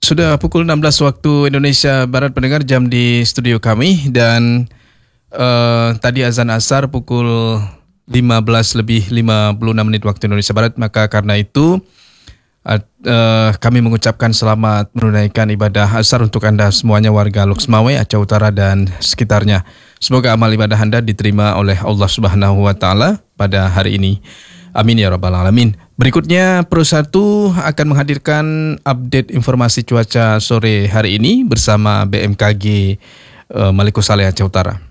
Sudah pukul 16 waktu Indonesia Barat pendengar, jam di studio kami, dan tadi azan asar pukul 15:56 waktu Indonesia Barat. Maka karena itu kami mengucapkan selamat menunaikan ibadah asar untuk Anda semuanya warga Loksmawe, Aceh Utara dan sekitarnya. Semoga amal ibadah Anda diterima oleh Allah Subhanahu wa taala pada hari ini. Amin ya rabbal alamin. Berikutnya Pro 1 akan menghadirkan update informasi cuaca sore hari ini bersama BMKG Maliko Saleh Aceh Utara.